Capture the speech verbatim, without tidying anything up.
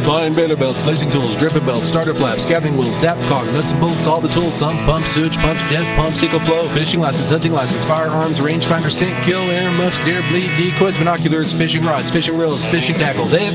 Line bailer belts, lacing tools, dripping belts, starter flaps, gathering wheels, dap caulk, nuts and bolts, all the tools, sump, pumps, sewage pumps, jet pumps, eco flow, fishing license, hunting license, firearms, rangefinder, scent, kill, air muffs, deer bleed, decoys, binoculars, fishing rods, fishing reels, fishing tackle. They've